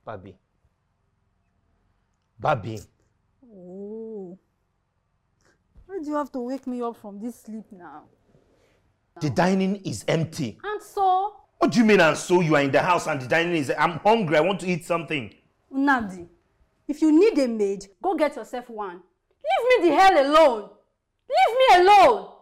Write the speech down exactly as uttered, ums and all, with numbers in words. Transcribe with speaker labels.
Speaker 1: Babi. Babi.
Speaker 2: Oh. Why do you have to wake me up from this sleep now?
Speaker 1: The dining is empty.
Speaker 2: And so?
Speaker 1: What do you mean and so? You are in the house and the dining is... I'm hungry. I want to eat something.
Speaker 2: Nnamdi, if you need a maid, go get yourself one. Leave me the hell alone. Leave me alone.